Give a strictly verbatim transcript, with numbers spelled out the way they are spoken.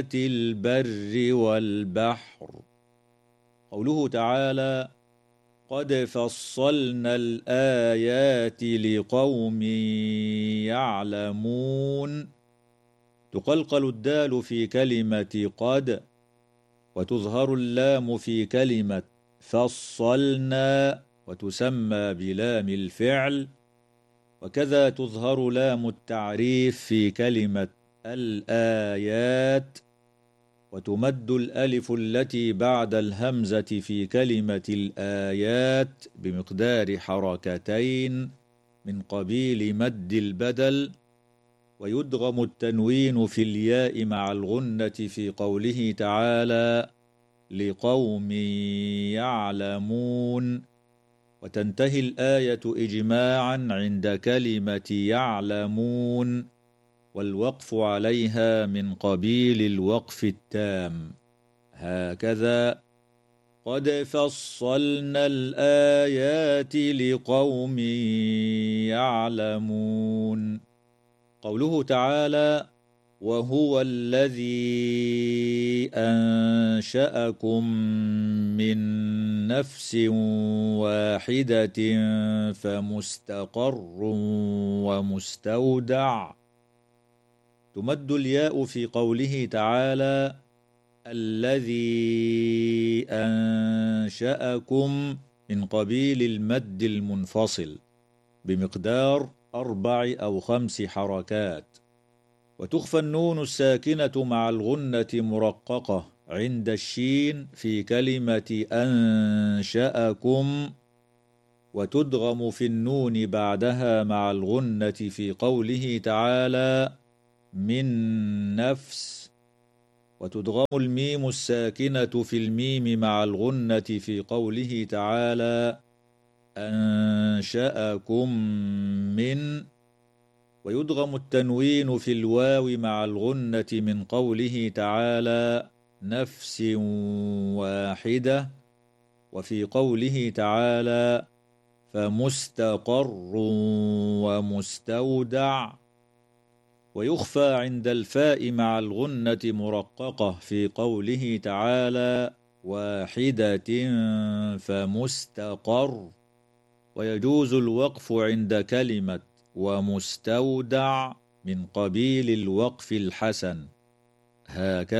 البر والبحر. قوله تعالى: قد فصلنا الآيات لقوم يعلمون. تقلقل الدال في كلمة قد، وتظهر اللام في كلمة فصلنا، وتسمى بلام الفعل، وكذا تظهر لام التعريف في كلمة الآيات، وتمد الألف التي بعد الهمزة في كلمة الآيات بمقدار حركتين من قبيل مد البدل، ويدغم التنوين في الياء مع الغنة في قوله تعالى: لقوم يعلمون. وتنتهي الآية إجماعا عند كلمة يعلمون، والوقف عليها من قبيل الوقف التام. هكذا: قد فصلنا الآيات لقوم يعلمون. قوله تعالى: وهو الذي أنشأكم من نفس واحدة فمستقر ومستودع. تمد الياء في قوله تعالى: الذي أنشأكم من قبيل المد المنفصل بمقدار أربع أو خمس حركات. وتخفى النون الساكنة مع الغنة مرققة عند الشين في كلمة أنشأكم، وتدغم في النون بعدها مع الغنة في قوله تعالى: من نفس. وتدغم الميم الساكنة في الميم مع الغنة في قوله تعالى: أنشأكم من. ويدغم التنوين في الواو مع الغنة من قوله تعالى: نفس واحدة، وفي قوله تعالى: فمستقر ومستودع. ويخفى عند الفاء مع الغنة مرققة في قوله تعالى: واحدة فمستقر. ويجوز الوقف عند كلمة ومستودع من قبيل الوقف الحسن. هكذا